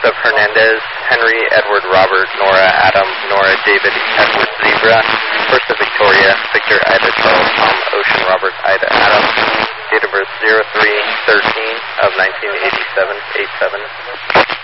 Joseph Hernandez, Henry Edward Robert, Nora Adam, Nora David Edward Zebra, first of Victoria, Victor Ida Charles Tom Ocean Robert Ida Adam, date of birth 03/13 of 1987, 87.